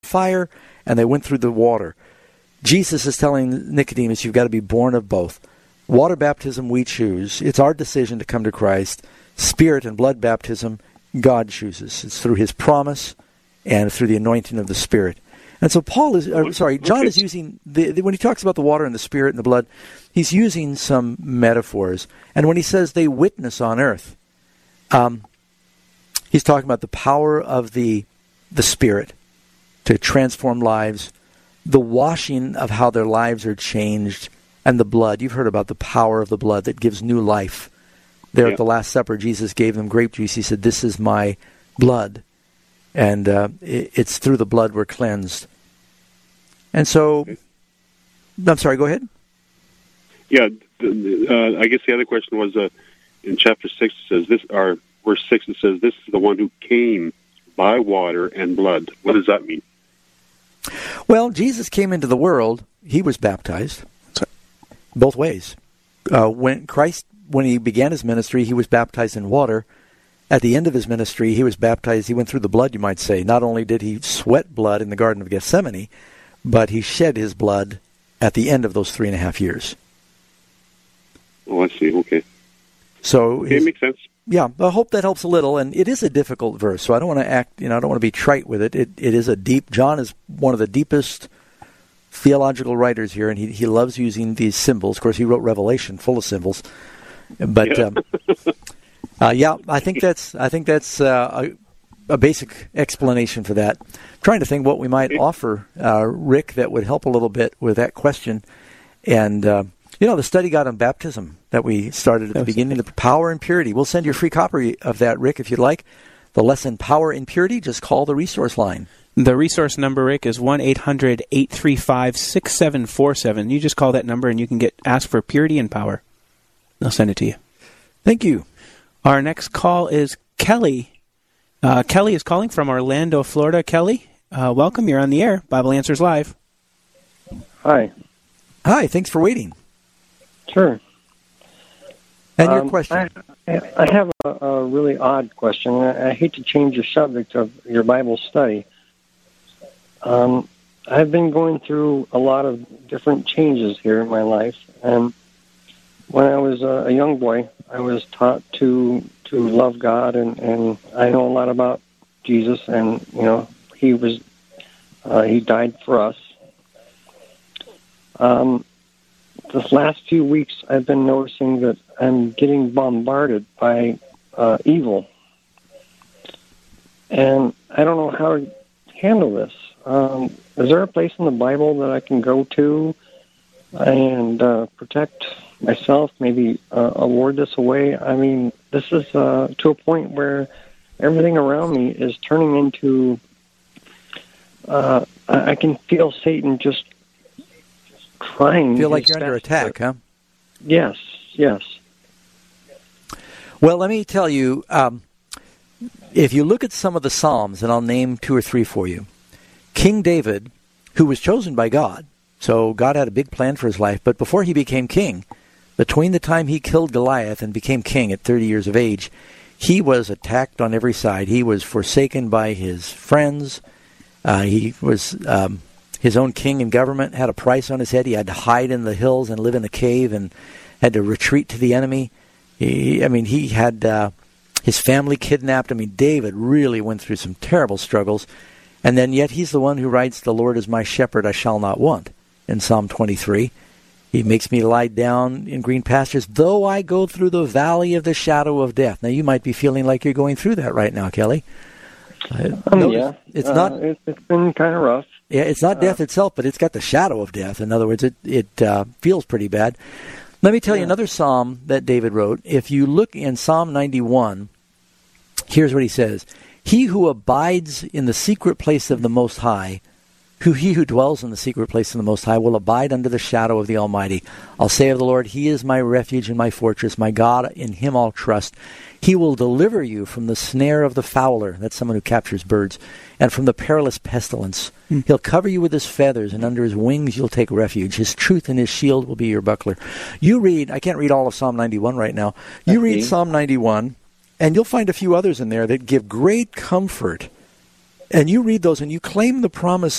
fire and they went through the water. Jesus is telling Nicodemus, you've got to be born of both. Water baptism we choose. It's our decision to come to Christ. Spirit and blood baptism, God chooses. It's through his promise and through the anointing of the Spirit. And so John is using, when he talks about the water and the Spirit and the blood, he's using some metaphors. And when he says they witness on earth, he's talking about the power of the Spirit to transform lives, the washing of how their lives are changed, and the blood. You've heard about the power of the blood that gives new life. There at the Last Supper, Jesus gave them grape juice. He said, this is my blood. And it's through the blood we're cleansed. And so, I'm sorry, go ahead. Yeah, I guess the other question was, in chapter 6, it says this, or verse 6, it says, this is the one who came by water and blood. What does that mean? Well, Jesus came into the world. He was baptized both ways. When he began his ministry, he was baptized in water. At the end of his ministry, he was baptized. He went through the blood, you might say. Not only did he sweat blood in the Garden of Gethsemane, but he shed his blood at the end of those 3.5 years. Oh, I see. Okay. So it makes sense. Yeah, I hope that helps a little. And it is a difficult verse, so I don't want to I don't want to be trite with it. It is a deep. John is one of the deepest theological writers here, and he loves using these symbols. Of course, he wrote Revelation, full of symbols. But I think that's a basic explanation for that. I'm trying to think what we might offer, Rick, that would help a little bit with that question. And the study guide on baptism that we started at the beginning, the power and purity. We'll send you a free copy of that, Rick, if you'd like. The lesson, Power and Purity. Just call the resource line. The resource number, Rick, is 1-800-835-6747. You just call that number and you can ask for purity and power. They'll send it to you. Thank you. Our next call is Kelly. Kelly is calling from Orlando, Florida. Kelly, welcome. You're on the air. Bible Answers Live. Hi. Hi. Thanks for waiting. Sure. And your question? I have a really odd question. I hate to change the subject of your Bible study. I've been going through a lot of different changes here in my life, and when I was a young boy, I was taught to love God, and I know a lot about Jesus, and he died for us. This last few weeks, I've been noticing that I'm getting bombarded by evil, and I don't know how to handle this. Is there a place in the Bible that I can go to and protect myself, maybe ward this away? I mean, this is to a point where everything around me is turning into, I can feel Satan just trying. Feel like you're under attack, huh? Yes. Well, let me tell you, if you look at some of the Psalms, and I'll name 2 or 3 for you, King David, who was chosen by God, so God had a big plan for his life, but before he became king, between the time he killed Goliath and became king at 30 years of age, he was attacked on every side. He was forsaken by his friends. He was his own king and government, had a price on his head. He had to hide in the hills and live in a cave and had to retreat to the enemy. He had his family kidnapped. David really went through some terrible struggles. And then yet he's the one who writes, "The Lord is my shepherd, I shall not want," in Psalm 23. He makes me lie down in green pastures, though I go through the valley of the shadow of death. Now, you might be feeling like you're going through that right now, Kelly. Yeah. It's been kind of rough. Yeah, it's not death itself, but it's got the shadow of death. In other words, it feels pretty bad. Let me tell you another psalm that David wrote. If you look in Psalm 91, here's what he says. He who abides in the secret place of the Most High, he who dwells in the secret place of the Most High will abide under the shadow of the Almighty. I'll say of the Lord, He is my refuge and my fortress, my God, in Him I'll trust. He will deliver you from the snare of the fowler, that's someone who captures birds, and from the perilous pestilence. He'll cover you with His feathers, and under His wings you'll take refuge. His truth and His shield will be your buckler. You read, I can't read all of Psalm 91 right now. You read Psalm 91, and you'll find a few others in there that give great comfort. And you read those and you claim the promise